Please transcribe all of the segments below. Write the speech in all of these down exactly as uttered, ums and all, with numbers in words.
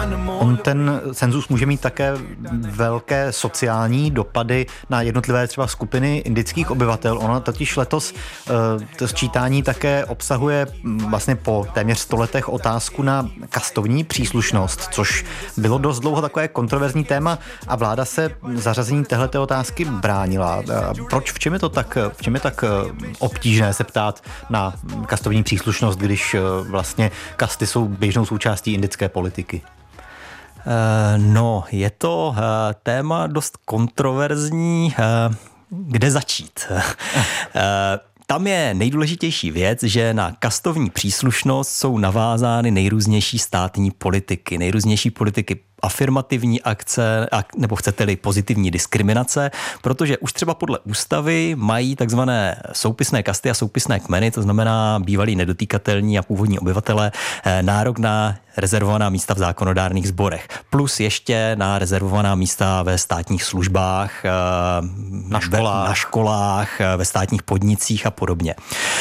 On ten cenzus může mít také velké sociální dopady na jednotlivé třeba skupiny indických obyvatel. Ono totiž letos to sčítání také obsahuje vlastně po téměř sto letech otázku na kastovní příslušnost, což bylo dost dlouho takové kontroverzní téma a vláda se zařazení téhleté otázky bránila. Proč, v čem je to tak, v čem je tak obtížné se ptát na kastovní příslušnost, když vlastně kasty jsou běžnou součástí indické politiky? No, je to téma dost kontroverzní. Kde začít? Tam je nejdůležitější věc, že na kastovní příslušnost jsou navázány nejrůznější státní politiky, nejrůznější politiky afirmativní akce, nebo chcete-li pozitivní diskriminace, protože už třeba podle ústavy mají takzvané soupisné kasty a soupisné kmeny, to znamená bývalí nedotýkatelní a původní obyvatele, nárok na rezervovaná místa v zákonodárných sborech, plus ještě na rezervovaná místa ve státních službách, na školách, ve, na školách, ve státních podnicích a podobně.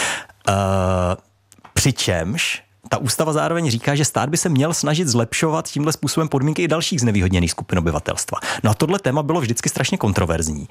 Přičemž ta ústava zároveň říká, že stát by se měl snažit zlepšovat tímhle způsobem podmínky i dalších znevýhodněných skupin obyvatelstva. No a tohle téma bylo vždycky strašně kontroverzní.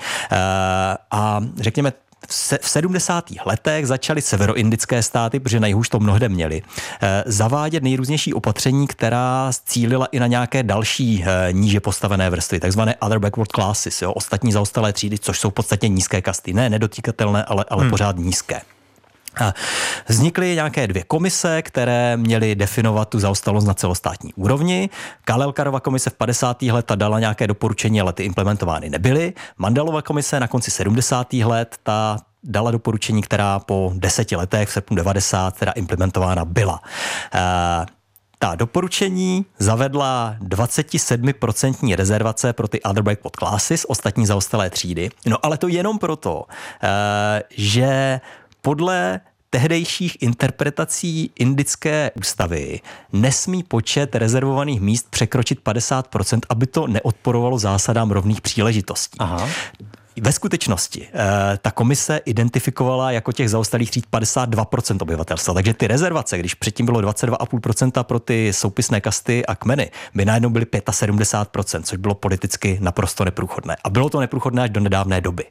A řekněme, v sedmdesátých letech začaly severoindické státy, protože na jihu už to mnohde měli, zavádět nejrůznější opatření, která cílila i na nějaké další níže postavené vrstvy, takzvané other backward classes, jo, ostatní zaostalé třídy, což jsou v podstatě nízké kasty. Ne nedotýkatelné, ale, ale hmm. pořád nízké. A vznikly nějaké dvě komise, které měly definovat tu zaostalost na celostátní úrovni. Kalelkarova komise v padesátých letech dala nějaké doporučení, ale ty implementovány nebyly. Mandalova komise na konci sedmdesátých let ta dala doporučení, která po deseti letech v srpnu devadesát teda implementována byla. E- Ta doporučení zavedla dvacet sedm procent rezervace pro ty other backward classes, ostatní zaostalé třídy. No ale to jenom proto, e- že podle tehdejších interpretací indické ústavy nesmí počet rezervovaných míst překročit padesát procent, aby to neodporovalo zásadám rovných příležitostí. Aha. Ve skutečnosti ta komise identifikovala jako těch zaostalých tříd padesát dva procent obyvatelstva, takže ty rezervace, když předtím bylo dvacet dva celá pět procenta pro ty soupisné kasty a kmeny, by najednou byly sedmdesát pět procent, což bylo politicky naprosto neprůchodné. A bylo to neprůchodné až do nedávné doby.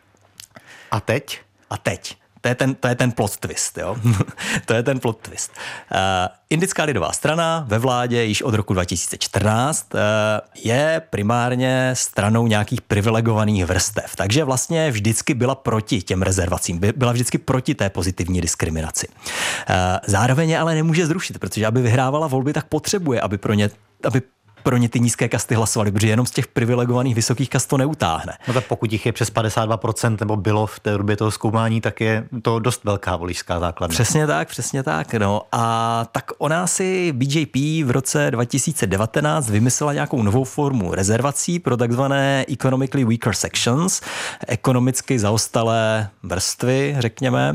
A teď? A teď. To je ten, to je ten plot twist, jo. To je ten plot twist. Uh, Indická lidová strana ve vládě již od roku dva tisíce čtrnáct uh, je primárně stranou nějakých privilegovaných vrstev. Takže vlastně vždycky byla proti těm rezervacím. By, byla vždycky proti té pozitivní diskriminaci. Uh, zároveň je ale nemůže zrušit, protože aby vyhrávala volby, tak potřebuje, aby pro ně, aby pro ně ty nízké kasty hlasovali, protože jenom z těch privilegovaných vysokých kast to neutáhne. No tak pokud jich je přes padesát dva procent nebo bylo v té době toho zkoumání, tak je to dost velká voličská základna. Přesně tak, přesně tak. No. A tak ona si B J P v roce dva tisíce devatenáct vymyslela nějakou novou formu rezervací pro takzvané economically weaker sections, ekonomicky zaostalé vrstvy, řekněme,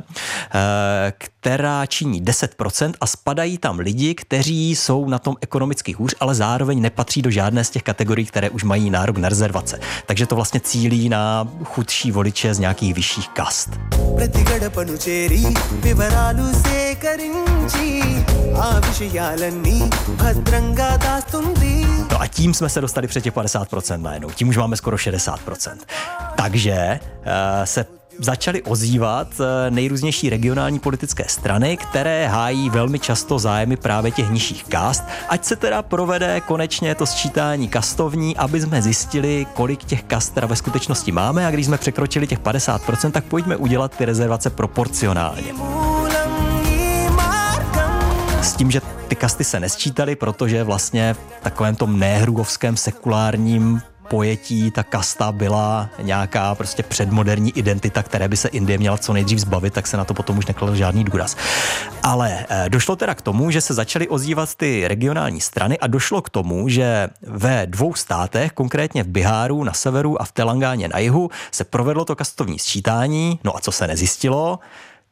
která činí deset procent a spadají tam lidi, kteří jsou na tom ekonomicky hůř, ale zároveň nepatří do žádné z těch kategorií, které už mají nárok na rezervace. Takže to vlastně cílí na chudší voliče z nějakých vyšších kast. No a tím jsme se dostali před těch padesát procent najednou. Tím už máme skoro šedesát procent. Takže uh, se začaly ozývat nejrůznější regionální politické strany, které hájí velmi často zájmy právě těch nižších kast. Ať se teda provede konečně to sčítání kastovní, aby jsme zjistili, kolik těch kast teda ve skutečnosti máme, a když jsme překročili těch padesát procent, tak pojďme udělat ty rezervace proporcionálně. S tím, že ty kasty se nesčítaly, protože vlastně v takovém tom nehrugovském sekulárním pojetí ta kasta byla nějaká prostě předmoderní identita, které by se Indie měla co nejdřív zbavit, tak se na to potom už nekladl žádný důraz. Ale e, došlo teda k tomu, že se začaly ozývat ty regionální strany a došlo k tomu, že ve dvou státech, konkrétně v Biháru na severu a v Telangáně na jihu, se provedlo to kastovní sčítání. No a co se nezjistilo?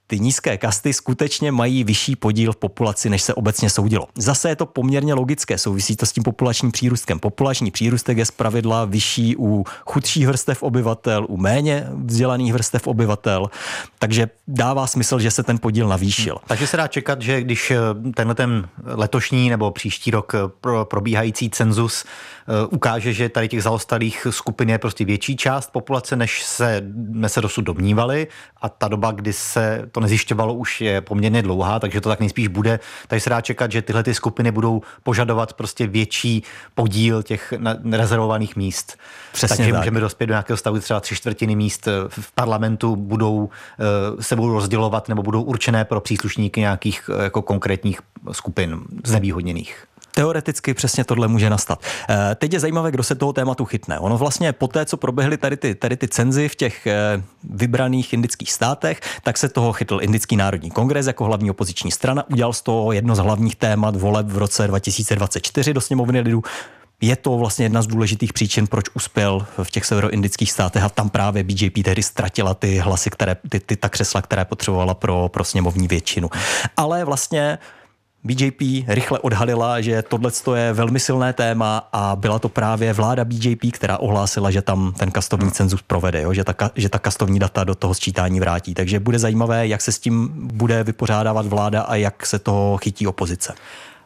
ty nízké kasty skutečně mají vyšší podíl v populaci, než se obecně soudilo. Zase je to poměrně logické, souvisí to s tím populačním přírůstkem. Populační přírůstek je zpravidla vyšší u chudších vrstev obyvatel, u méně vzdělaných vrstev obyvatel, takže dává smysl, že se ten podíl navýšil. Hmm. Takže se dá čekat, že když tenhle ten letošní nebo příští rok probíhající cenzus ukáže, že tady těch zaostalých skupin je prostě větší část populace, než se, jsme se dosud domnívali, a ta doba, kdy se to nezjišťovalo, už je poměrně dlouhá, takže to tak nejspíš bude. Takže se dá čekat, že tyhle ty skupiny budou požadovat prostě větší podíl těch rezervovaných míst. Přesně takže tak. můžeme dospět do nějakého stavu, třeba tři čtvrtiny míst v parlamentu budou, se budou rozdělovat nebo budou určené pro příslušníky nějakých jako konkrétních skupin znevýhodněných. Teoreticky přesně tohle může nastat. Teď je zajímavé, kdo se toho tématu chytne. Ono vlastně po té, co proběhly tady ty, tady ty cenzy v těch vybraných indických státech, tak se toho chytl Indický národní kongres jako hlavní opoziční strana. Udělal z toho jedno z hlavních témat voleb v roce dva tisíce dvacet čtyři do sněmovny lidu. Je to vlastně jedna z důležitých příčin, proč uspěl v těch severoindických státech, a tam právě B J P tehdy ztratila ty hlasy, které, ty, ty ta křesla, které potřebovala pro, pro sněmovní většinu. Ale vlastně B J P rychle odhalila, že tohleto je velmi silné téma, a byla to právě vláda B J P, která ohlásila, že tam ten kastovní cenzus provede, jo? Že, ta, že ta kastovní data do toho sčítání vrátí. Takže bude zajímavé, jak se s tím bude vypořádávat vláda a jak se toho chytí opozice.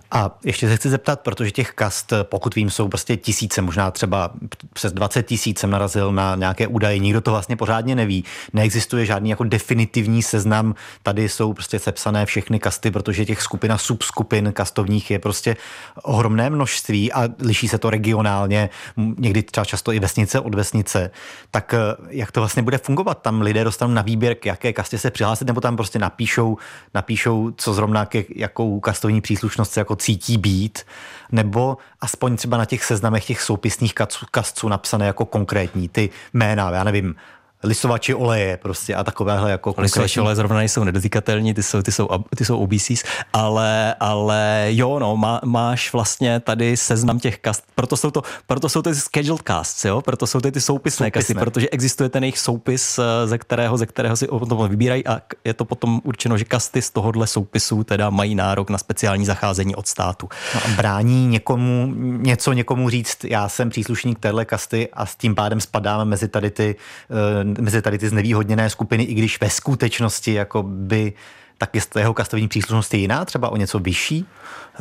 A ještě se chci zeptat, protože těch kast, pokud vím, jsou prostě tisíce, možná třeba přes dvacet tisíc jsem narazil na nějaké údaje, nikdo to vlastně pořádně neví. Neexistuje žádný jako definitivní seznam, tady jsou prostě sepsané všechny kasty, protože těch skupin a subskupin kastovních je prostě ohromné množství a liší se to regionálně, někdy třeba často i vesnice od vesnice. Tak jak to vlastně bude fungovat? Tam lidé dostanou na výběr, k jaké kastě se přihlásit, nebo tam prostě napíšou, napíšou co zrovna k jakou kastovní příslušnost se jako cítí být, nebo aspoň třeba na těch seznamech těch soupisných kastců napsané jako konkrétní ty jména, já nevím, lisovači oleje prostě a takovéhle jako konkrétní. Lisovači oleje zrovna nejsou nedotykatelní, ty jsou, ty jsou, ty jsou O B Cs, ale, ale jo, no, má, máš vlastně tady seznam těch kast, proto jsou to, proto jsou ty scheduled casts, jo, proto jsou ty, ty soupisné, soupisné kasty, protože existuje ten jejich soupis, ze kterého, ze kterého si potom vybírají, a je to potom určeno, že kasty z tohohle soupisu teda mají nárok na speciální zacházení od státu. No a brání někomu něco někomu říct, já jsem příslušník téhle kasty a s tím pádem spadám mezi tady ty mezi tady ty znevýhodněné skupiny, i když ve skutečnosti jako by tak je jeho kastovní příslušnost jiná, třeba o něco vyšší? Uh,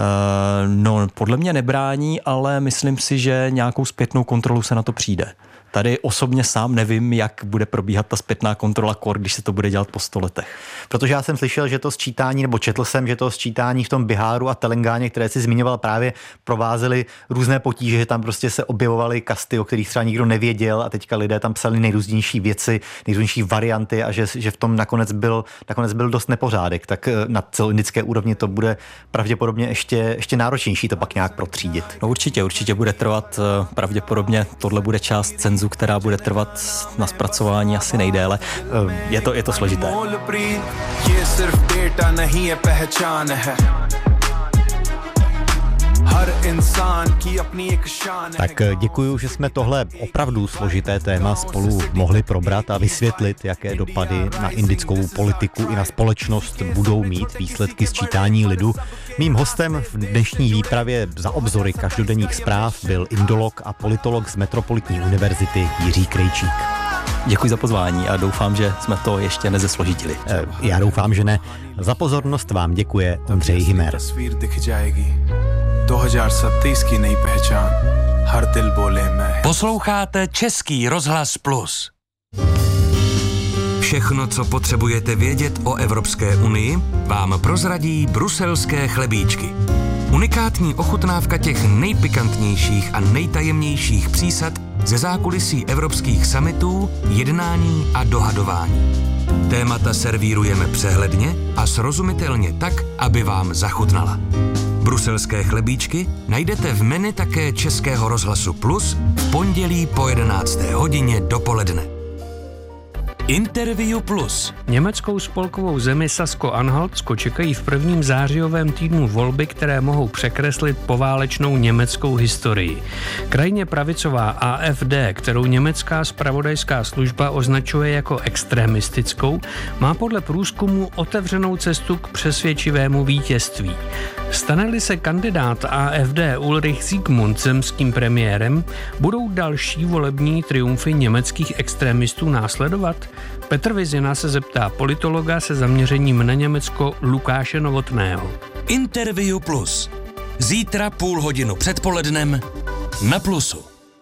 no, podle mě nebrání, ale myslím si, že nějakou zpětnou kontrolu se na to přijde. Tady osobně sám nevím, jak bude probíhat ta zpětná kontrola kor, když se to bude dělat po sto letech. Protože já jsem slyšel, že to sčítání, nebo četl jsem, že to sčítání v tom Biháru a Telengáně, které si zmiňoval, právě provázely různé potíže, že tam prostě se objevovaly kasty, o kterých třeba nikdo nevěděl, a teďka lidé tam psali nejrůznější věci, nejrůznější varianty, a že, že v tom nakonec byl, nakonec byl dost nepořádek. Tak na celoindické úrovni to bude pravděpodobně ještě, ještě náročnější to pak nějak protřídit. No určitě, určitě bude trvat, pravděpodobně tohle bude část cenzu, která bude trvat na zpracování asi nejdéle. Je to, je to složité. Tak děkuju, že jsme tohle opravdu složité téma spolu mohli probrat a vysvětlit, jaké dopady na indickou politiku i na společnost budou mít výsledky sčítání lidu. Mým hostem v dnešní výpravě za obzory každodenních zpráv byl indolog a politolog z Metropolitní univerzity Jiří Krejčík. Děkuji za pozvání a doufám, že jsme to ještě nezesložitili. Já doufám, že ne. Za pozornost vám děkuje Ondřej Hymer. Posloucháte Český rozhlas Plus. Všechno, co potřebujete vědět o Evropské unii, vám prozradí bruselské chlebíčky. Unikátní ochutnávka těch nejpikantnějších a nejtajemnějších přísad ze zákulisí evropských summitů, jednání a dohadování. Témata servírujeme přehledně a srozumitelně tak, aby vám zachutnala. Bruselské chlebíčky najdete v menu také Českého rozhlasu Plus v pondělí po jedenácté hodině dopoledne. Interview Plus. Německou spolkovou zemi Sasko-Anhaltsko čekají v prvním zářijovém týdnu volby, které mohou překreslit poválečnou německou historii. Krajně pravicová A F D, kterou německá zpravodajská služba označuje jako extremistickou, má podle průzkumu otevřenou cestu k přesvědčivému vítězství. Stane-li se kandidát A F D Ulrich Siegmund zemským premiérem, budou další volební triumfy německých extremistů následovat? Petr Vizina se zeptá politologa se zaměřením na Německo Lukáše Novotného. Interview Plus. Zítra půl hodinu předpolednem na Plusu.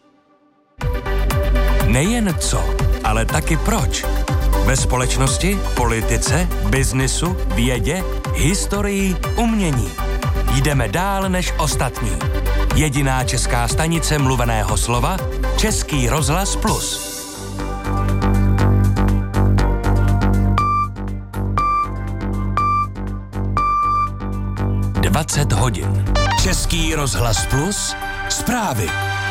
Nejen co, ale taky proč. Ve společnosti, politice, biznisu, vědě, historii, umění. Jdeme dál než ostatní. Jediná česká stanice mluveného slova, Český rozhlas Plus. dvacet hodin. Český rozhlas Plus. Zprávy.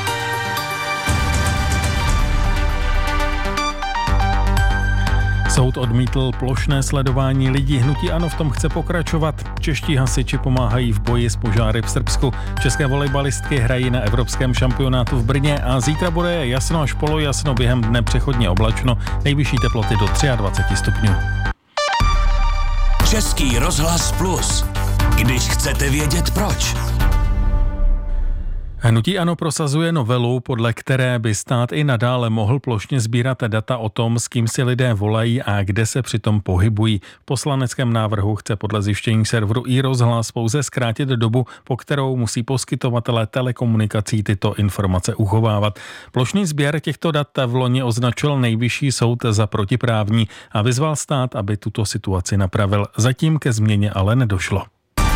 Soud odmítl plošné sledování lidí. Hnutí ANO v tom chce pokračovat. Čeští hasiči pomáhají v boji s požáry v Srbsku. České volejbalistky hrají na evropském šampionátu v Brně a zítra bude jasno až polojasno, během dne přechodně oblačno. Nejvyšší teploty do dvacet tři stupňů. Český rozhlas Plus. Když chcete vědět proč. Hnutí ANO prosazuje novelu, podle které by stát i nadále mohl plošně sbírat data o tom, s kým si lidé volají a kde se přitom pohybují. V poslaneckém návrhu chce podle zjištění serveru iRozhlas pouze zkrátit dobu, po kterou musí poskytovatelé telekomunikací tyto informace uchovávat. Plošný sběr těchto dat v loni označil Nejvyšší soud za protiprávní a vyzval stát, aby tuto situaci napravil. Zatím ke změně ale nedošlo.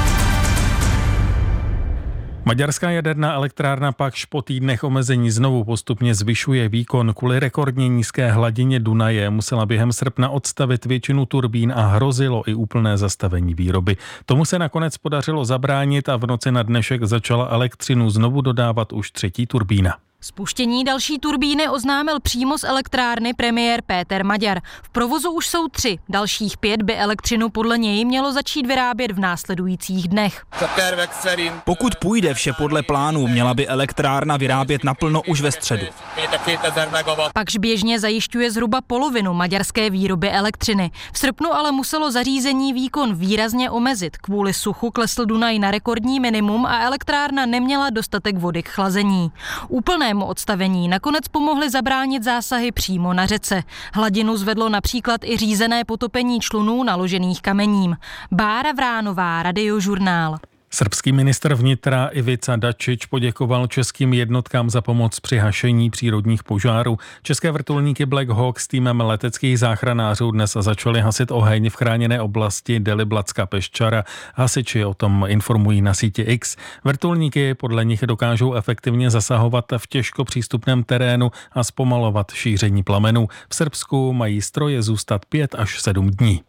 Maďarská jaderná elektrárna pak po týdnech omezení znovu postupně zvyšuje výkon. Kvůli rekordně nízké hladině Dunaje musela během srpna odstavit většinu turbín a hrozilo i úplné zastavení výroby. Tomu se nakonec podařilo zabránit a v noci na dnešek začala elektřinu znovu dodávat už třetí turbína. Spuštění další turbíny oznámil přímo z elektrárny premiér Péter Maďar. V provozu už jsou tři, dalších pět by elektřinu podle něj mělo začít vyrábět v následujících dnech. Pokud půjde vše podle plánu, měla by elektrárna vyrábět naplno už ve středu. Pakž běžně zajišťuje zhruba polovinu maďarské výroby elektřiny. V srpnu ale muselo zařízení výkon výrazně omezit. Kvůli suchu klesl Dunaj na rekordní minimum a elektrárna neměla dostatek vody k chlazení. Úplné odstavení nakonec pomohly zabránit zásahy přímo na řece. Hladinu zvedlo například i řízené potopení člunů naložených kamením. Bára Vránová, Radiožurnál. Srbský ministr vnitra Ivica Dačić poděkoval českým jednotkám za pomoc při hašení přírodních požárů. České vrtulníky Black Hawk s týmem leteckých záchranářů dnes začaly hasit oheň v chráněné oblasti Deliblatská Peščara. Hasiči o tom informují na síti X. Vrtulníky podle nich dokážou efektivně zasahovat v těžko přístupném terénu a zpomalovat šíření plamenů. V Srbsku mají stroje zůstat pět až sedm dní.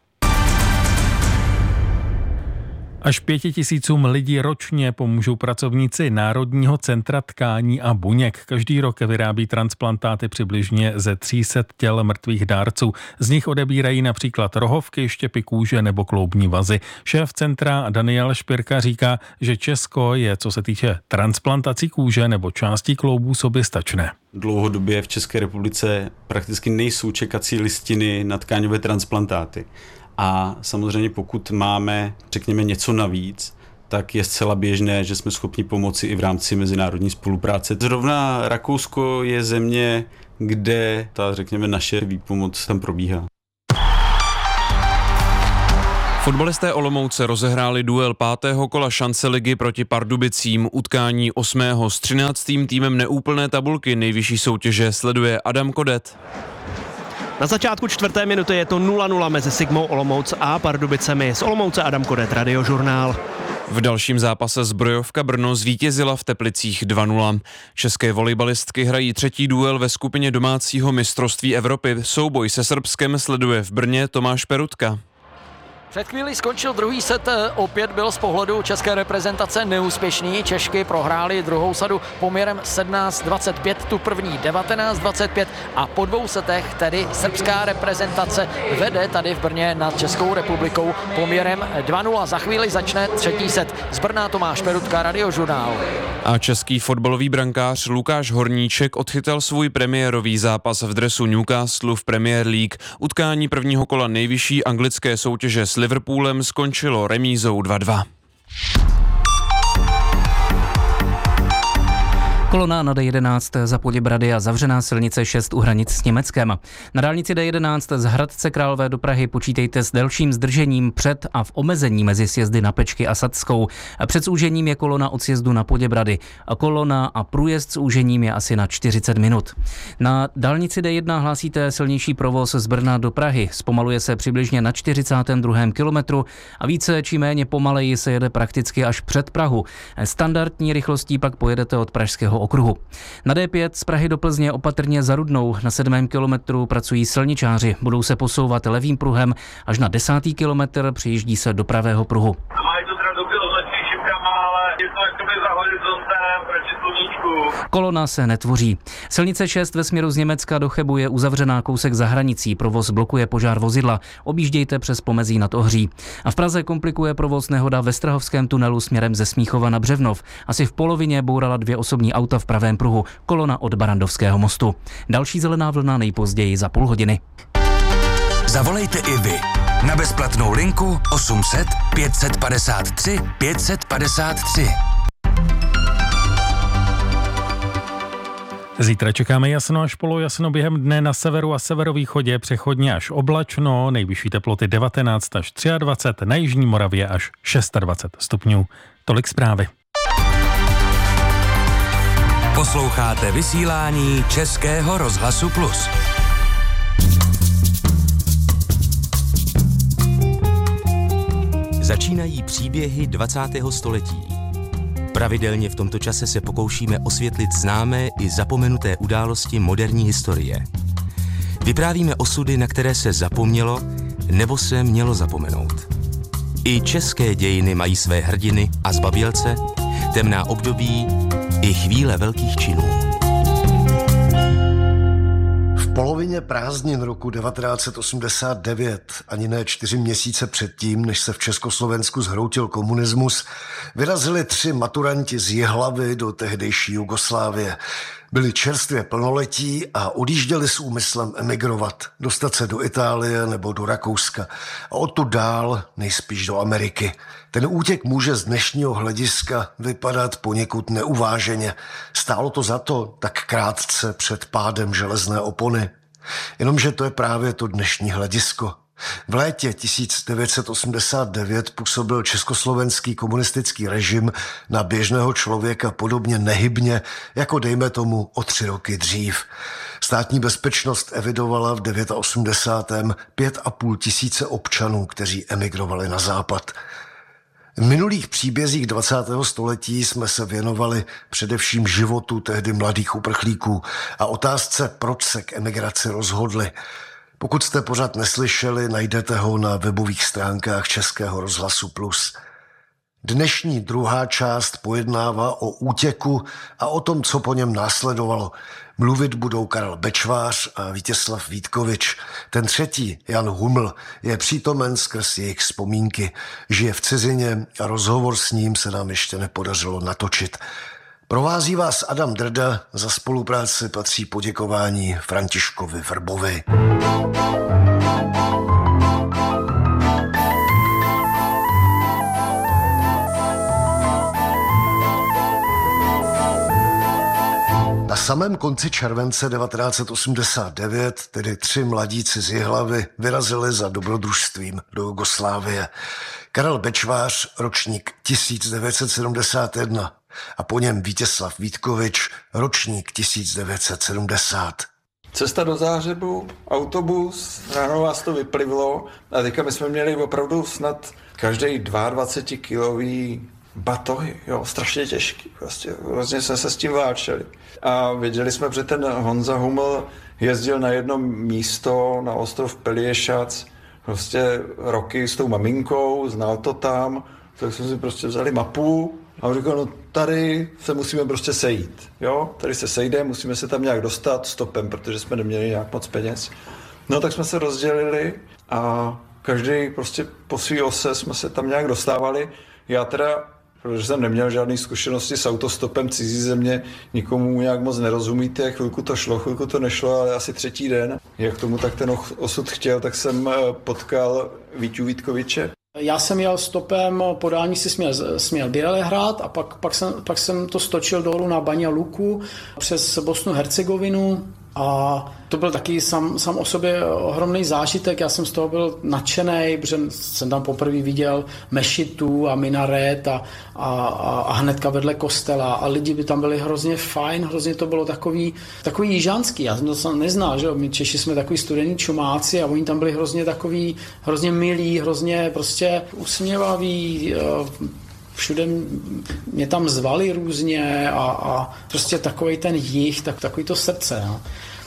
Až pěti tisícům lidí ročně pomůžou pracovníci Národního centra tkání a buněk. Každý rok vyrábí transplantáty přibližně ze tří set těl mrtvých dárců. Z nich odebírají například rohovky, štěpy kůže nebo kloubní vazy. Šéf centra Daniel Špirka říká, že Česko je, co se týče transplantací kůže nebo částí kloubů, soběstačné. Dlouhodobě v České republice prakticky nejsou čekací listiny na tkáňové transplantáty. A samozřejmě pokud máme, řekněme, něco navíc, tak je zcela běžné, že jsme schopni pomoci i v rámci mezinárodní spolupráce. Zrovna Rakousko je země, kde ta, řekněme, naše výpomoc tam probíhá. Fotbalisté Olomouce rozehráli duel pátého kola šance ligy proti Pardubicím. Utkání osmého s třináctým týmem neúplné tabulky nejvyšší soutěže sleduje Adam Kodet. Na začátku čtvrté minuty je to nula nula mezi Sigmou Olomouc a Pardubicemi. Z Olomouce Adam Kodet, Radiožurnál. V dalším zápase Zbrojovka Brno zvítězila v Teplicích dva nula. České volejbalistky hrají třetí duel ve skupině domácího mistrovství Evropy. Souboj se Srbskem sleduje v Brně Tomáš Perutka. Před chvílí skončil druhý set, opět byl z pohledu české reprezentace neúspěšný. Češky prohrály druhou sadu poměrem sedmnáct dvacet pět, tu první devatenáct dvacet pět a po dvou setech tedy srbská reprezentace vede tady v Brně nad Českou republikou poměrem dva nula. Za chvíli začne třetí set. Z Brna Tomáš Perutka, Radiožurnál. A český fotbalový brankář Lukáš Horníček odchytal svůj premiérový zápas v dresu Newcastle v Premier League. Utkání prvního kola nejvyšší anglické soutěže s Liverpoolem skončilo remízou dva dva. Kolona na D jedenáct za Poděbrady a zavřená silnice šest u hranic s Německem. Na dálnici D jedenáct z Hradce Králové do Prahy počítejte s delším zdržením před a v omezení mezi sjezdy na Pečky a Sadskou. Před zúžením je kolona od sjezdu na Poděbrady. A kolona a průjezd s úžením je asi na čtyřicet minut. Na dálnici D jedna hlásíte silnější provoz z Brna do Prahy. Zpomaluje se přibližně na čtyřicátém druhém kilometru a více či méně pomaleji se jede prakticky až před Prahu. Standardní rychlostí pak pojedete od pražského okruhu. Na D pět z Prahy do Plzně opatrně za Rudnou. Na sedmém kilometru pracují silničáři. Budou se posouvat levým pruhem. Až na desátý kilometr přijíždí se do pravého pruhu. Mají to teda dobře označený šipkama, ale je to jakoby za horizontem proti sluníčku. Kolona se netvoří. Silnice šest ve směru z Německa do Chebu je uzavřená kousek za hranicí. Provoz blokuje požár vozidla. Objíždějte přes Pomezí nad Ohří. A v Praze komplikuje provoz nehoda ve Strahovském tunelu směrem ze Smíchova na Břevnov. Asi v polovině bourala dvě osobní auta v pravém pruhu. Kolona od Barandovského mostu. Další zelená vlna nejpozději za půl hodiny. Zavolejte i vy na bezplatnou linku osm set pět set padesát tři pět set padesát tři. Zítra čekáme jasno až polojasno, během dne na severu a severovýchodě přechodně až oblačno, nejvyšší teploty devatenáct až dvacet tři, na jižní Moravě až dvacet šest stupňů. Tolik zprávy. Posloucháte vysílání Českého rozhlasu Plus. Začínají příběhy dvacátého století. Pravidelně v tomto čase se pokoušíme osvětlit známé i zapomenuté události moderní historie. Vyprávíme osudy, na které se zapomnělo nebo se mělo zapomenout. I české dějiny mají své hrdiny a zbabělce, temná období i chvíle velkých činů. V polovině prázdnin roku devatenáct set osmdesát devět, ani ne čtyři měsíce předtím, než se v Československu zhroutil komunismus, vyrazili tři maturanti z Jihlavy do tehdejší Jugoslávie. Byli čerstvě plnoletí a odjížděli s úmyslem emigrovat, dostat se do Itálie nebo do Rakouska a odtud dál nejspíš do Ameriky. Ten útěk může z dnešního hlediska vypadat poněkud neuváženě. Stálo to za to tak krátce před pádem železné opony. Jenomže to je právě to dnešní hledisko. V létě tisíc devět set osmdesát devět působil československý komunistický režim na běžného člověka podobně nehybně, jako dejme tomu o tři roky dřív. Státní bezpečnost evidovala v osmdesátém devátém pět a půl tisíce občanů, kteří emigrovali na západ. V minulých příbězích dvacátého století jsme se věnovali především životu tehdy mladých uprchlíků a otázce, proč se k emigraci rozhodli. Pokud jste pořád neslyšeli, najdete ho na webových stránkách Českého rozhlasu Plus. Dnešní druhá část pojednává o útěku a o tom, co po něm následovalo. Mluvit budou Karel Bečvář a Vítězslav Vítkovič. Ten třetí, Jan Huml, je přítomen skrz jejich vzpomínky. Žije v cizině a rozhovor s ním se nám ještě nepodařilo natočit. Provází vás Adam Drda, za spolupráci patří poděkování Františkovi Vrbovi. Na samém konci července devatenáct set osmdesát devět tedy tři mladíci z Jihlavy vyrazili za dobrodružstvím do Jugoslávie. Karel Bečvář, ročník tisíc devět set sedmdesát jedna a po něm Vítězslav Vítkovič, ročník tisíc devět set sedmdesát. Cesta do Záhřebu, autobus, ráno vás to vyplivlo a teďka my jsme měli opravdu snad každý dvacetikilový batohy, jo, strašně těžký, vlastně, vlastně jsme se s tím váčeli. A věděli jsme, že ten Honza Huml jezdil na jedno místo, na ostrov Peliešac, prostě roky s tou maminkou, znal to tam, tak jsme si prostě vzali mapu a on říkal, no tady se musíme prostě sejít, jo, tady se sejde, musíme se tam nějak dostat stopem, protože jsme neměli nějak moc peněz. No tak jsme se rozdělili a každý prostě po svý ose jsme se tam nějak dostávali. Já teda, protože jsem neměl žádné zkušenosti s autostopem cizí země, nikomu nějak moc nerozumíte, chvilku to šlo, chvilku to nešlo, ale asi třetí den, jak tomu tak ten osud chtěl, tak jsem potkal Víťu Vítkoviče. Já jsem jel stopem, podání si směl, směl Bělehrad a pak, pak, jsem, pak jsem to stočil dolů na Banja Luku přes Bosnu Hercegovinu a to byl taky sám, sám o sobě ohromný zážitek. Já jsem z toho byl nadšenej, protože jsem tam poprvé viděl mešitu a minaret a, a, a hnedka vedle kostela a lidi by tam byli hrozně fajn, hrozně to bylo takový, takový jižanský. Já jsem to neznal, že jo? My Češi jsme takový studený čumáci a oni tam byli hrozně takový, hrozně milí, hrozně prostě usměvaví, všude mě tam zvali různě a, a prostě takovej ten jih, tak, takový to srdce. No.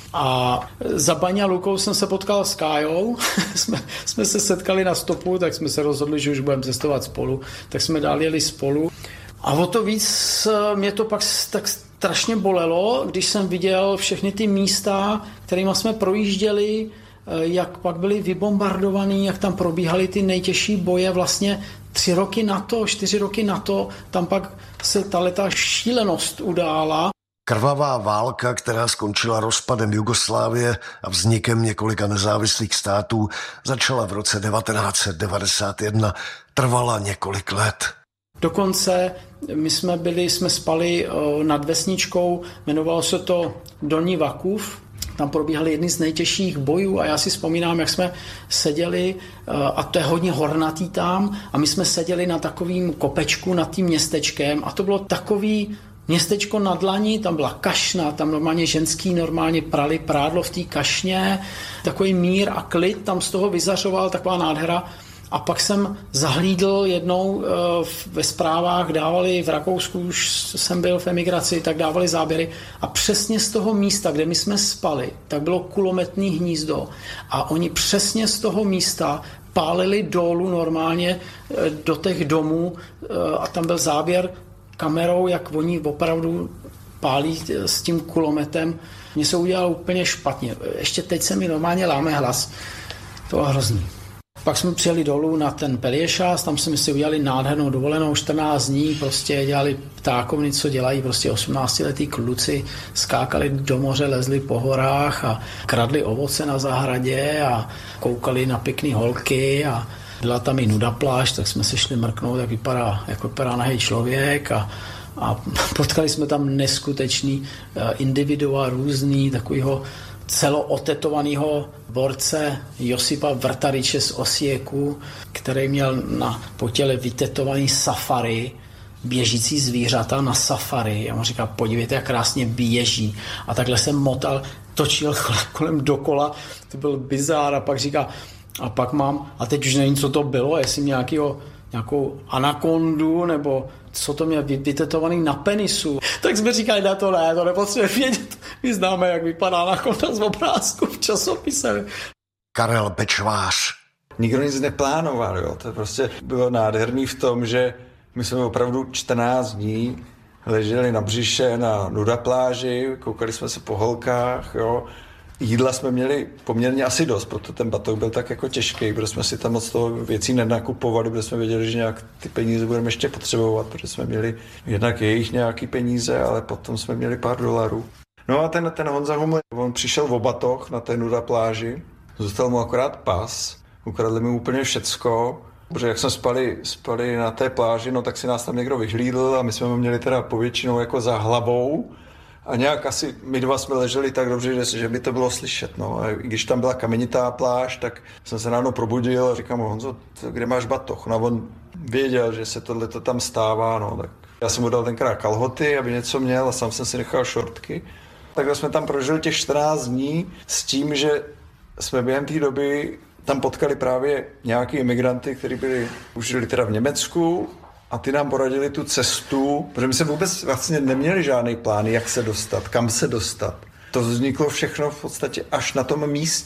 A za Banja Lukou jsem se potkal s Kájou, jsme, jsme se setkali na stopu, tak jsme se rozhodli, že už budeme cestovat spolu, tak jsme dál jeli spolu. A o to víc mě to pak tak strašně bolelo, když jsem viděl všechny ty místa, kterými jsme projížděli, jak pak byly vybombardovaný, jak tam probíhaly ty nejtěžší boje vlastně tři roky na to, čtyři roky na to, tam pak se tato šílenost udála. Krvavá válka, která skončila rozpadem Jugoslávie a vznikem několika nezávislých států, začala v roce devatenáct set devadesát jedna, trvala několik let. Dokonce my jsme byli, jsme spali nad vesničkou, jmenovalo se to Dolní Vakův, tam probíhaly jedny z nejtěžších bojů a já si vzpomínám, jak jsme seděli, a to je hodně hornatý tam, a my jsme seděli na takovým kopečku nad tím městečkem a to bylo takový městečko na dlani, tam byla kašna, tam normálně ženský normálně prali prádlo v té kašně, takový mír a klid tam z toho vyzařoval, taková nádhera. A pak jsem zahlídl jednou ve zprávách, dávali v Rakousku, už jsem byl v emigraci, tak dávali záběry a přesně z toho místa, kde my jsme spali, tak bylo kulometní hnízdo a oni přesně z toho místa pálili dolů normálně do těch domů a tam byl záběr kamerou, jak oni opravdu pálí s tím kulometem. Mně se udělalo úplně špatně. Ještě teď se mi normálně láme hlas. To bylo hrozný. Pak jsme přijeli dolů na ten Pelješac, tam jsme si udělali nádhernou dovolenou, čtrnáct dní, prostě dělali ptákovny, co dělají prostě osmnáctiletí kluci, skákali do moře, lezli po horách a kradli ovoce na zahradě a koukali na pěkný holky a byla tam i nuda pláž, tak jsme se šli mrknout, jak vypadá, jak vypadá nahý člověk a, a potkali jsme tam neskutečný individua různý, takovýho celootetovaného borce Josipa Vrtariče z Osijek, který měl na potěle vytetovaný safari, běžící zvířata na safari. Já mu říkal, podívejte, jak krásně běží. A takhle jsem motal, točil kolem dokola, to byl bizár a pak říká, a pak mám, a teď už nevím, co to bylo, jestli nějakýho, nějakou anakondu, nebo co to měl vytetovaný na penisu. Tak jsme říkali, ne, to ne, to nepotřebujeme vědět. My známe, jak vypadá anakonda z obrázku v časopise. Karel Bečvář. Nikdo nic neplánoval, jo. To prostě bylo nádherný v tom, že my jsme opravdu čtrnáct dní leželi na břiše na nuda pláži, koukali jsme se po holkách, jo. Jídla jsme měli poměrně asi dost, proto ten batoh byl tak jako těžký, protože jsme si tam moc toho věcí nenakupovali, protože jsme věděli, že nějak ty peníze budeme ještě potřebovat, protože jsme měli jednak jejich nějaký peníze, ale potom jsme měli pár dolarů. No a ten, ten Honza Huml, on přišel v batoh na té nuda pláži, zůstal mu akorát pas, ukradli mi úplně všecko, protože jak jsme spali, spali na té pláži, no tak si nás tam někdo vyhlídl a my jsme měli teda povětšinou jako za hlavou. A nějak asi my dva jsme leželi tak dobře, že, že by to bylo slyšet. No. A když tam byla kamenitá pláž, tak jsem se ráno probudil a říkám mu, Honzo, kde máš batoh? No on věděl, že se tohle tam stává. No. Tak já jsem mu dal tenkrát kalhoty, aby něco měl a sám jsem si nechal šortky. Takhle jsme tam prožili těch čtrnáct dní s tím, že jsme během té doby tam potkali právě nějaký imigranty, kteří byli, už žili teda v Německu, a ty nám poradili tu cestu, protože my jsme vůbec vlastně neměli žádný plán, jak se dostat, kam se dostat. To vzniklo všechno v podstatě až na tom místě.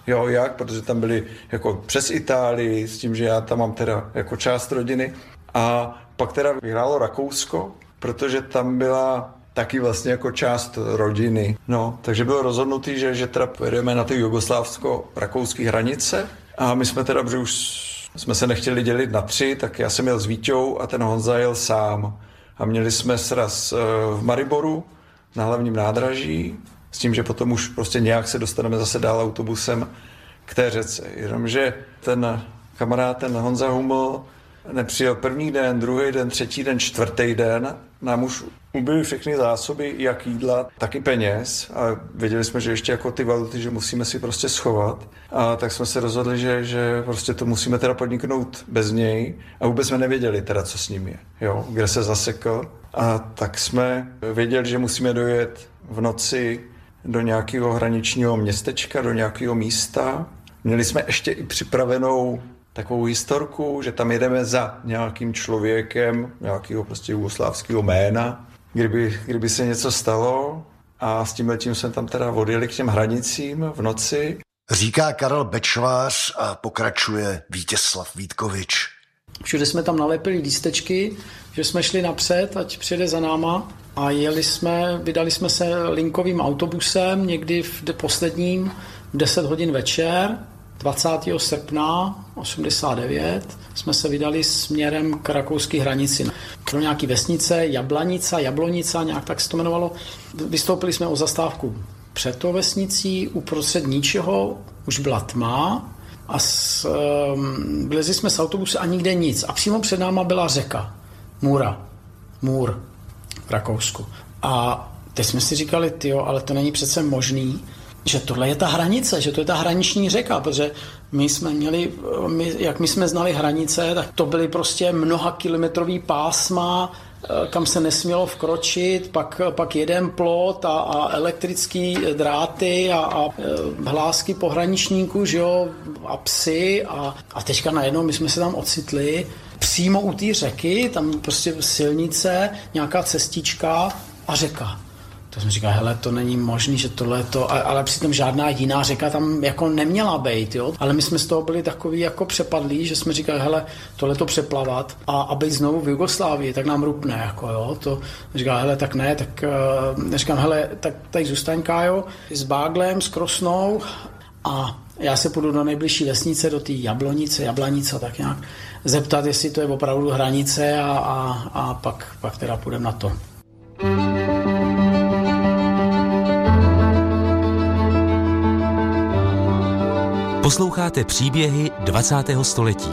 Jo, jak? Protože tam byli jako přes Itálii, s tím, že já tam mám teda jako část rodiny. A pak teda vyhrálo Rakousko, protože tam byla taky vlastně jako část rodiny. No, takže bylo rozhodnutý, že, že teda pojedeme na ty jugoslávsko-rakouské hranice. A my jsme teda, protože už jsme se nechtěli dělit na tři, tak já jsem jel s Víťou a ten Honza jel sám. A měli jsme sraz v Mariboru na hlavním nádraží, s tím, že potom už prostě nějak se dostaneme zase dál autobusem k té řece. Jenomže ten kamarád, ten Honza Huml, nepřijel první den, druhý den, třetí den, čtvrtý den. Nám už ubyly všechny zásoby, jak jídla, tak i peněz. A věděli jsme, že ještě jako ty valuty, že musíme si prostě schovat. A tak jsme se rozhodli, že, že prostě to musíme teda podniknout bez něj. A vůbec jsme nevěděli teda, co s ním je. Jo, kde se zasekl. A tak jsme věděli, že musíme dojet v noci do nějakého hraničního městečka, do nějakého místa. Měli jsme ještě i připravenou takovou historku, že tam jedeme za nějakým člověkem, nějakého prostě jugoslávského jména, kdyby, kdyby se něco stalo, a s tím letím jsme tam teda odjeli k těm hranicím v noci. Říká Karel Bečvář a pokračuje Vítězslav Vítkovič. Všude jsme tam nalepili lístečky, že jsme šli napřed, ať přijede za náma, a jeli jsme, vydali jsme se linkovým autobusem někdy v posledním deset hodin večer, dvacátého srpna osmdesát devět jsme se vydali směrem k rakouské hranici. Do nějaký vesnice, Jablanica, Jablonica, nějak tak se to jmenovalo. Vystoupili jsme o zastávku před tou vesnicí, uprostřed ničeho, už byla tma a s, um, vylezli jsme z autobusu a nikde nic. A přímo před náma byla řeka, Můra, Můr v Rakousku. A teď jsme si říkali, tyjo, ale to není přece možný, že tohle je ta hranice, že to je ta hraniční řeka, protože my jsme měli, my, jak my jsme znali hranice, tak to byly prostě mnoha kilometrový pásma, kam se nesmělo vkročit, pak, pak jeden plot a, a elektrický dráty a, a hlásky pohraničníků, že jo, a psy a, a teďka najednou my jsme se tam ocitli přímo u té řeky, tam prostě silnice, nějaká cestička a řeka. To jsem říkal, hele, to není možný, že tohle je to, ale přitom žádná jiná řeka tam jako neměla být, jo. Ale my jsme z toho byli takový jako přepadlí, že jsme říkali, hele, tohle to přeplavat a, a být znovu v Jugoslávii, tak nám rupne, jako jo. To říkal, hele, tak ne, tak uh, říkám, hele, tak tady zůstaň, Kájo, s báglem, s Krosnou a já se půjdu do nejbližší vesnice, do té Jablonice, Jablanice, tak nějak zeptat, jestli to je opravdu hranice a, a, a pak, pak teda půjdeme na to. Posloucháte příběhy dvacátého století.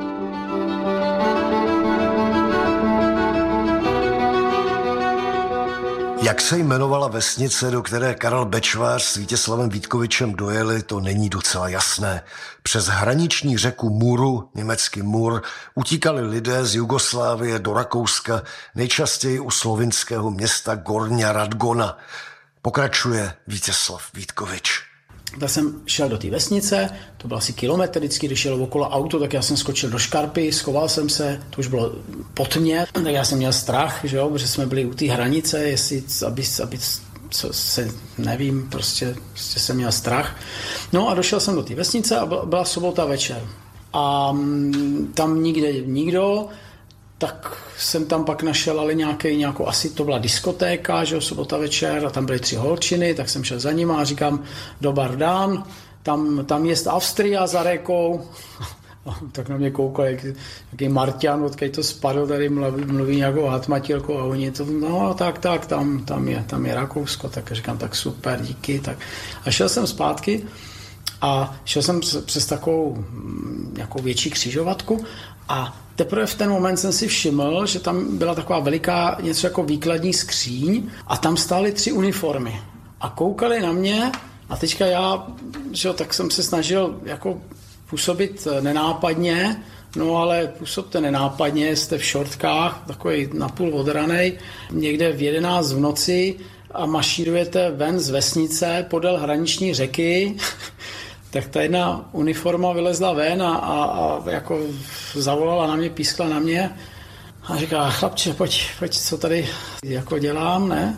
Jak se jmenovala vesnice, do které Karel Bečvář s Vítězslavem Vítkovičem dojeli, to není docela jasné. Přes hraniční řeku Můru, německý Můr, utíkali lidé z Jugoslávie do Rakouska, nejčastěji u slovinského města Gornja Radgona. Pokračuje Vítězslav Vítkovič. Tak jsem šel do té vesnice, to byl asi kilometr, vždycky, když jelo okolo auto, tak já jsem skočil do škarpy, schoval jsem se, to už bylo po tmě, tak já jsem měl strach, že jo, protože jsme byli u té hranice, jestli, aby, aby co se, nevím, prostě, prostě jsem měl strach. No a došel jsem do té vesnice a byla sobota večer. A tam nikde nikdo, tak jsem tam pak našel ale nějaký, nějakou, asi to byla diskotéka, že jo, sobota večer a tam byly tři holčiny, tak jsem šel za nima a říkám, dobar dan, tam, tam je Austria za řekou. Tak na mě koukal, jak, jaký Marťan, odkud to spadl, tady mluví, mluví nějakou hatmatilkou a oni to, no tak, tak, tam, tam, je, tam je Rakousko, tak říkám, tak super, díky. Tak. A šel jsem zpátky a šel jsem přes takovou nějakou větší křižovatku a teprve v ten moment jsem si všiml, že tam byla taková veliká něco jako výkladní skříň a tam stály tři uniformy. A koukali na mě a teďka já, že jo, tak jsem se snažil jako působit nenápadně, no ale působte nenápadně, jste v šortkách, takový napůl odranej, někde v jedenáct v noci a mašírujete ven z vesnice podél hraniční řeky, tak ta jedna uniforma vylezla ven a, a, a jako zavolala na mě, pískla na mě a říká, chlapče, pojď, pojď, co tady jako dělám, ne?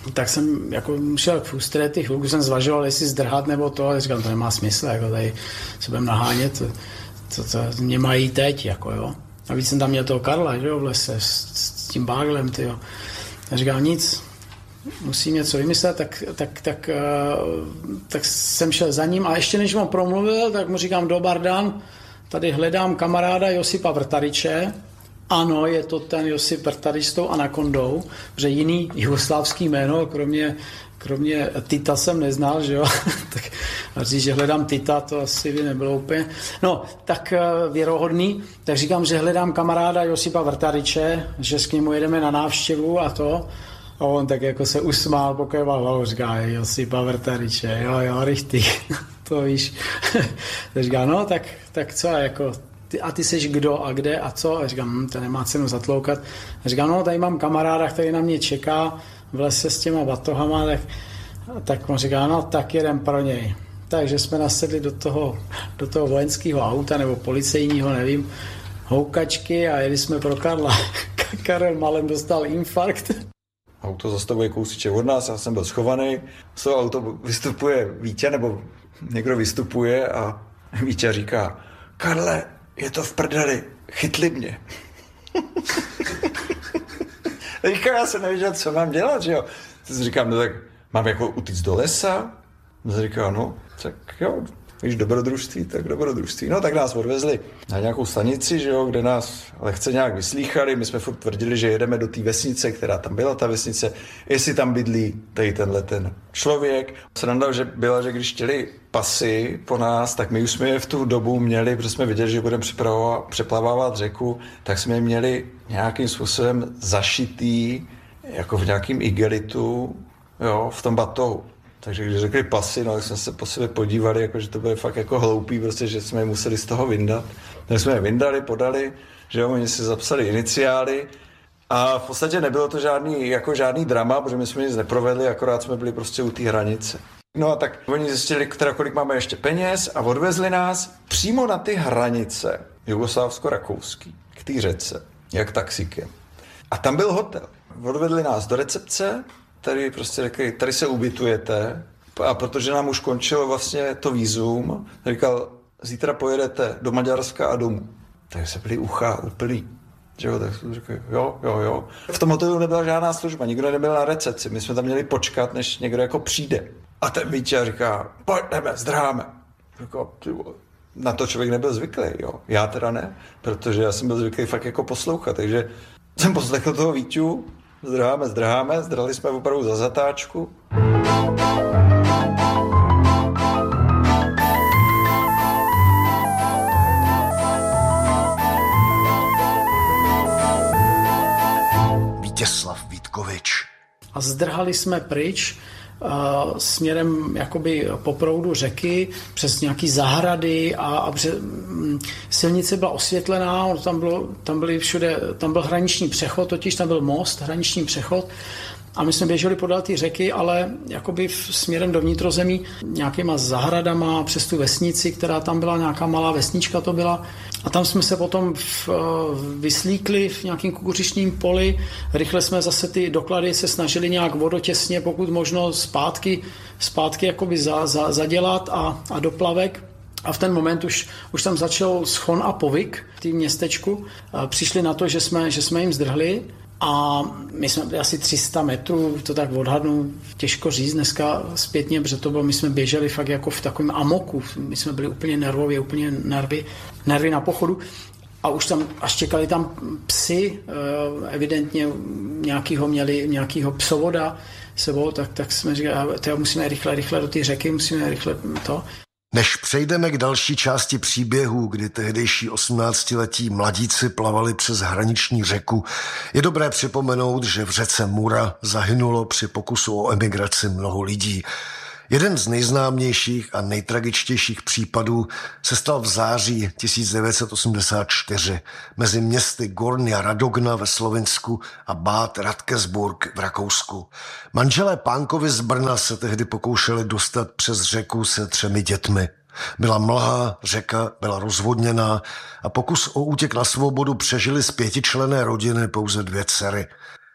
tak jsem jako šel k fustréty, chvilku jsem zvažoval, jestli zdrhat nebo to, ale říkám, to nemá smysl, jako tady se budeme nahánět, to, to, to mě mají teď, jako jo. A víc jsem tam měl toho Karla, že jo, v lese s, s tím báglem, tyjo. A říkám, nic, musím něco vymyslet, tak, tak, tak, uh, tak jsem šel za ním a ještě než on promluvil, tak mu říkám, do Bardan, tady hledám kamaráda Josipa Vrtariče. Ano, je to ten Josip Vrtarič s tou anakondou, že jiný jugoslávský jméno, kromě, kromě Tita jsem neznal, že jo. Tak a říct, že hledám Tita, to asi by nebylo úplně. No, tak uh, věrohodný. Tak říkám, že hledám kamaráda Josipa Vrtariče, že s k němu jedeme na návštěvu a to. A on tak jako se usmál, pokojoval hlavou, říká, Josipa Vrtariče, jo, jo, richtig, to víš. Tak říká, no, tak, tak co, jako, ty, a ty seš kdo a kde a co? A říkám, hm, to nemá cenu zatloukat. A říká, no, tady mám kamaráda, který na mě čeká v lese s těma batohama, tak, tak on říká, no, tak jedem pro něj. Takže jsme nasedli do toho, do toho vojenského auta, nebo policejního, nevím, houkačky a jeli jsme pro Karla. Karel malem dostal infarkt. Auto zastavuje kousíček od nás, já jsem byl schovaný. Z toho auto vystupuje Vítě, nebo někdo vystupuje a Vítě říká, Karle, je to v prdeli, chytli mě. Říká, já jsem nevěděl, co mám dělat, že jo. Teď říkám, no tak mám jako utíct do lesa? No říká, no, tak jo, víš, dobrodružství, tak dobrodružství. No tak nás odvezli na nějakou stanici, že jo, kde nás lehce nějak vyslýchali. My jsme furt tvrdili, že jedeme do té vesnice, která tam byla, ta vesnice, jestli tam bydlí tady tenhle ten člověk. Sranda, že byla, že když chtěli pasy po nás, tak my už jsme je v tu dobu měli, protože jsme viděli, že budeme přeplavávat řeku, tak jsme je měli nějakým způsobem zašitý, jako v nějakým igelitu, jo, v tom batohu. Takže když řekli pasy, no tak jsme se po sebe podívali, jako, že to bylo fakt jako hloupý, prostě, že jsme je museli z toho vyndat. Tak jsme je vyndali, podali, že jo, oni si zapsali iniciály a v podstatě nebylo to žádný, jako žádný drama, protože my jsme nic neprovedli, akorát jsme byli prostě u té hranice. No a tak oni zjistili, teda, kolik máme ještě peněz a odvezli nás přímo na ty hranice jugoslávsko-rakouský, k té řece, jak taxikem. A tam byl hotel. Odvedli nás do recepce, tady prostě řekli, tady se ubytujete a protože nám už končilo vlastně to vízum, říkal, zítra pojedete do Maďarska a domů. Takže se byli ucha úplný. Jo, tak jsme řekli, jo, jo, jo. V tom hotelu nebyla žádná služba, nikdo nebyl na recepci, my jsme tam měli počkat, než někdo jako přijde. A ten Vítě říká, pojďme, zdráme. Říkal, na to člověk nebyl zvyklý, jo. Já teda ne, protože já jsem byl zvyklý fakt jako poslouchat, takže jsem poslechl toho Víťu, zdrháme, zdrháme, zdrali jsme opravdu za zatáčku. Vítězslav Vítkovič. A zdrhali jsme pryč uh, směrem jakoby po proudu řeky, přes nějaký zahrady a, a pře, um, silnice byla osvětlená, tam, bylo, tam, byly všude, tam byl hraniční přechod, totiž tam byl most, hraniční přechod a my jsme běželi podél té řeky, ale jakoby v, směrem do vnitrozemí nějakýma zahradama přes tu vesnici, která tam byla, nějaká malá vesnička to byla. A tam jsme se potom v, vyslíkli v nějakém kukuřičním poli. Rychle jsme zase ty doklady se snažili nějak vodotěsně, pokud možno zpátky, zpátky jakoby za, za, zadělat a, a doplavek. A v ten moment už, už tam začal schon a povyk v tým městečku. A přišli na to, že jsme, že jsme jim zdrhli. A my jsme byli asi tři sta metrů, to tak odhadnu, těžko říct dneska zpětně, protože to bylo, my jsme běželi fakt jako v takovém amoku, my jsme byli úplně nervově, úplně nervy, nervy na pochodu a už tam, až čekali tam psy, evidentně nějakýho měli, nějakýho psovoda sebou, tak, tak jsme říkali, teda musíme rychle, rychle do té řeky, musíme rychle to. Než přejdeme k další části příběhu, kdy tehdejší osmnáctiletí mladíci plavali přes hraniční řeku, je dobré připomenout, že v řece Mura zahynulo při pokusu o emigraci mnoho lidí. Jeden z nejznámějších a nejtragičtějších případů se stal v září tisíc devět set osmdesát čtyři mezi městy Gornja Radogna ve Slovinsku a Bad Radkersburg v Rakousku. Manželé Pánkovi z Brna se tehdy pokoušeli dostat přes řeku se třemi dětmi. Byla mlha, řeka byla rozvodněná a pokus o útěk na svobodu přežili z pětičlenné rodiny pouze dvě dcery.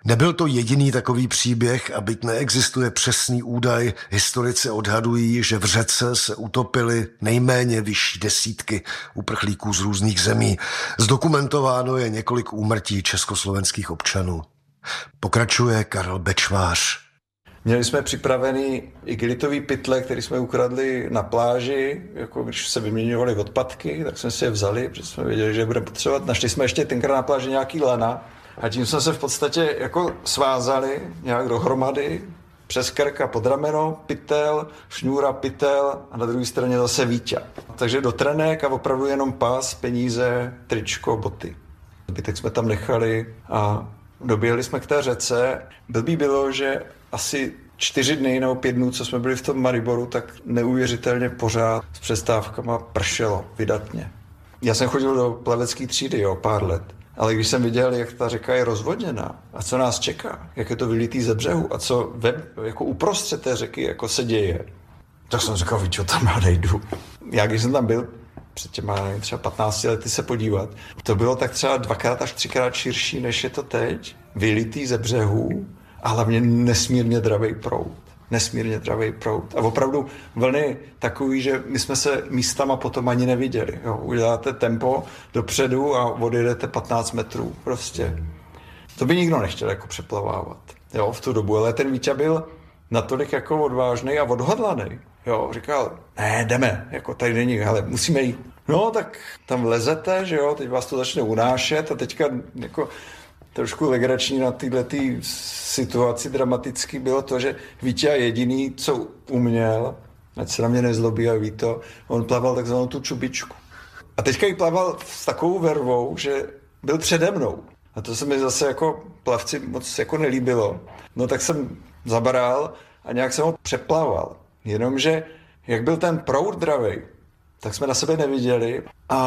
Nebyl to jediný takový příběh a byť neexistuje přesný údaj, historici odhadují, že v řece se utopily nejméně vyšší desítky uprchlíků z různých zemí. Zdokumentováno je několik úmrtí československých občanů. Pokračuje Karel Bečvář. Měli jsme připravený igelitový pytle, který jsme ukradli na pláži, jako když se vyměňovaly odpadky, tak jsme si je vzali, protože jsme věděli, že je budeme potřebovat. Našli jsme ještě tenkrát na pláži nějaký lana a tím jsme se v podstatě jako svázali nějak dohromady přes krk a pod rameno, pytel, šňůra, pytel a na druhé straně zase výťa. Takže do trenek a opravdu jenom pás, peníze, tričko, boty. Zbytek jsme tam nechali a doběhli jsme k té řece. Blbý bylo, že asi čtyři dny nebo pět dnů, co jsme byli v tom Mariboru, tak neuvěřitelně pořád s přestávkama pršelo vydatně. Já jsem chodil do plavecké třídy, jo, pár let. Ale když jsem viděl, jak ta řeka je rozvodněná a co nás čeká, jak je to vylitý ze břehu a co ve, jako uprostřed té řeky jako se děje, tak jsem říkal, víš, čo, tam já nejdu. Já když jsem tam byl před těma třeba patnácti lety se podívat, to bylo tak třeba dvakrát až třikrát širší, než je to teď, vylitý ze břehu a hlavně nesmírně dravej proud. Nesmírně dravej proud. A opravdu vlny takový, že my jsme se místama potom ani neviděli. Jo. Uděláte tempo dopředu a odjedete patnáct metrů. Prostě. To by nikdo nechtěl jako přeplavávat. Jo, v tu dobu. Ale ten Víťa byl natolik jako odvážný a odhodlaný. Jo, říkal, ne, jdeme, jako tady není, ale musíme jít. No, tak tam lezete, že jo, teď vás to začne unášet a teďka jako trošku legrační na této situaci dramaticky bylo to, že Vítě jediný, co uměl, ať se na mě nezlobí a ví to, on plaval takzvanou tu čubičku. A teďka ji plaval s takovou vervou, že byl přede mnou. A to se mi zase jako plavci moc jako nelíbilo. No tak jsem zabral a nějak jsem ho přeplaval. Jenomže jak byl ten proud dravej, tak jsme na sebe neviděli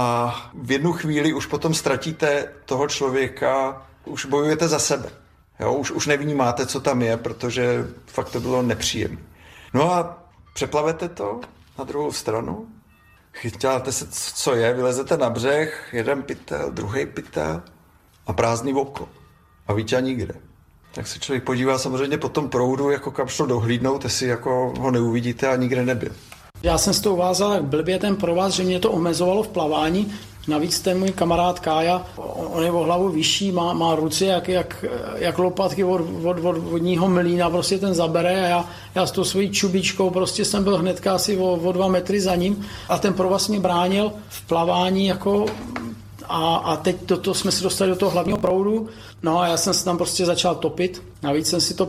a v jednu chvíli už potom ztratíte toho člověka, už bojujete za sebe. Jo, už, už nevnímáte, co tam je, protože fakt to bylo nepříjemné. No a přeplavete to na druhou stranu, chytáte se, co je, vylezete na břeh, jeden pytel, druhý pytel a prázdný oko. A Vítě nikde. Tak se člověk podívá samozřejmě po tom proudu, jako kam šlo dohlídnout, jestli jako ho neuvidíte a nikde nebyl. Já jsem s tou vázal jak blbě ten provaz, že mě to omezovalo v plavání. Navíc ten můj kamarád Kája, on je o hlavu vyšší, má, má ruce jak, jak, jak lopatky od, od, od vodního mlýna, prostě ten zabere a já, já s tou svojí čubičkou prostě jsem byl hnedka asi o, o dva metry za ním a ten provaz mě bránil v plavání jako a, a teď do toho jsme se dostali do toho hlavního proudu, no a já jsem se tam prostě začal topit. Navíc jsem si to,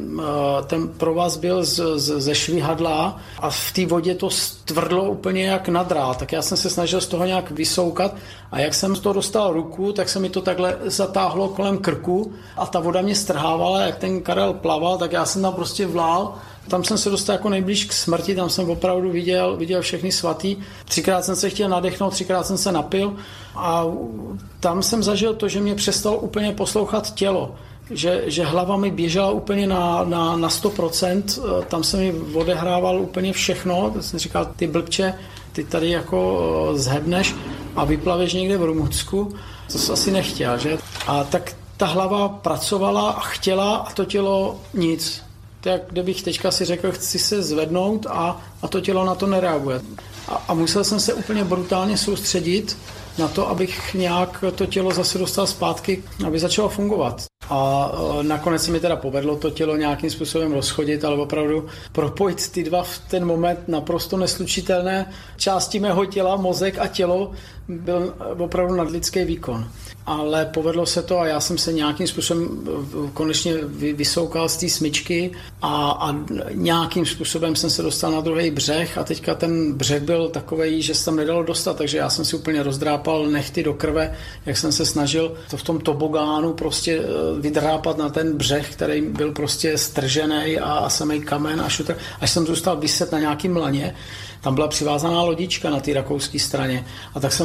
ten provaz byl z, z, ze švihadla a v té vodě to stvrdlo úplně jak na drát, tak já jsem se snažil z toho nějak vysoukat a jak jsem z toho dostal ruku, tak se mi to takhle zatáhlo kolem krku a ta voda mě strhávala, jak ten Karel plaval, tak já jsem tam prostě vlál. Tam jsem se dostal jako nejblíž k smrti, tam jsem opravdu viděl, viděl všechny svatý. Třikrát jsem se chtěl nadechnout, třikrát jsem se napil a tam jsem zažil to, že mě přestalo úplně poslouchat tělo. Že, že hlava mi běžela úplně na, na, na sto procent, tam se mi odehrával úplně všechno. To jsem říkal, ty blbče, ty tady jako zhebneš a vyplaveš někde v Rumunsku. To jsi asi nechtěl, že? A tak ta hlava pracovala a chtěla a to tělo nic. Tak kdybych teďka si řekl, chci se zvednout a, a to tělo na to nereaguje. A, a musel jsem se úplně brutálně soustředit na to, abych nějak to tělo zase dostal zpátky, aby začalo fungovat. A nakonec se mi teda povedlo to tělo nějakým způsobem rozchodit, ale opravdu propojit ty dva v ten moment naprosto neslučitelné části mého těla, mozek a tělo, byl opravdu nadlidský výkon. Ale povedlo se to a já jsem se nějakým způsobem konečně vysoukal z té smyčky a, a nějakým způsobem jsem se dostal na druhý břeh a teďka ten břeh byl takovej, že se tam nedalo dostat, takže já jsem si úplně rozdrápal nechty do krve, jak jsem se snažil to v tom tobogánu prostě vydrápat na ten břeh, který byl prostě stržený a, a samej kamen a šutr, až jsem zůstal viset na nějakým laně. Tam byla přivázaná lodička na té rakouské straně a tak jsem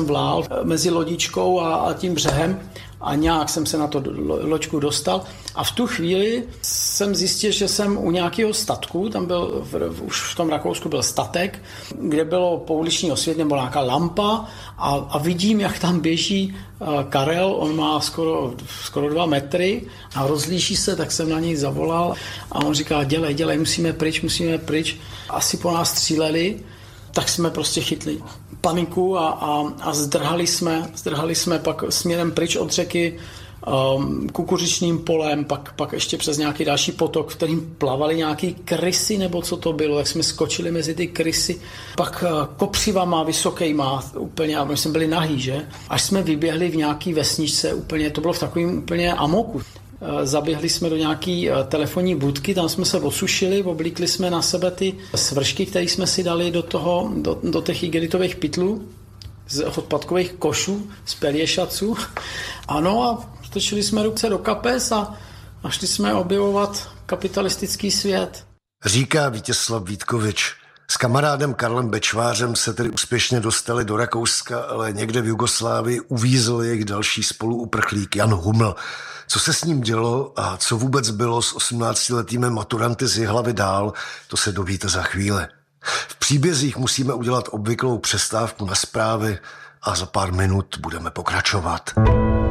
vlál mezi lodičkou a, a tím břehem a nějak jsem se na to loďku dostal a v tu chvíli jsem zjistil, že jsem u nějakého statku, tam byl, v, už v tom Rakousku byl statek, kde bylo pouliční osvětlení, nebo nějaká lampa a, a vidím, jak tam běží Karel, on má skoro, skoro dva metry a rozlíží se, tak jsem na něj zavolal a on říká, dělej, dělej, musíme pryč, musíme pryč. Asi po nás stříleli, tak jsme prostě chytli paniku a, a, a zdrhali jsme, zdrhali jsme pak směrem pryč od řeky um, kukuřičným polem, pak, pak ještě přes nějaký další potok, v kterým plavaly nějaký krysy, nebo co to bylo, tak jsme skočili mezi ty krysy, pak uh, kopřivama vysokejma, úplně, a my jsme byli nahý, že? Až jsme vyběhli v nějaký vesničce, úplně, to bylo v takovém úplně amoku. Zaběhli jsme do nějaký telefonní budky, tam jsme se osušili, oblíkli jsme na sebe ty svršky, které jsme si dali do, toho, do, do těch igelitových pytlů, z odpadkových košů, z peliešaců. Ano a strčili jsme ruce do kapes a, a šli jsme objevovat kapitalistický svět. Říká Vítězslav Vítkovič. S kamarádem Karlem Bečvářem se tedy úspěšně dostali do Rakouska, ale někde v Jugoslávii uvízl jejich další spoluuprchlík Jan Huml. Co se s ním dělo a co vůbec bylo s osmnáctiletými maturanty z Jihlavy dál, to se dovíte za chvíli. V příbězích musíme udělat obvyklou přestávku na zprávy a za pár minut budeme pokračovat.